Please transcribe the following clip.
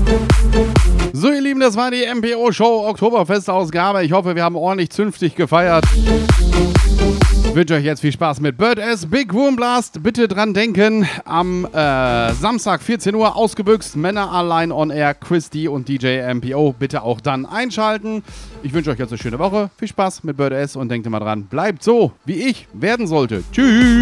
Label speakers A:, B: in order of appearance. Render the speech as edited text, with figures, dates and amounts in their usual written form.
A: So, ihr Lieben, das war die MPO-Show Oktoberfest-Ausgabe. Ich hoffe, wir haben ordentlich zünftig gefeiert. Ich wünsche euch jetzt viel Spaß mit Bird S. Big Room Blast. Bitte dran denken, am Samstag 14 Uhr ausgebüxt, Männer allein on air, Christy und DJ MPO. Bitte auch dann einschalten. Ich wünsche euch jetzt eine schöne Woche. Viel Spaß mit Bird S. und denkt immer dran, bleibt so, wie ich werden sollte. Tschüss.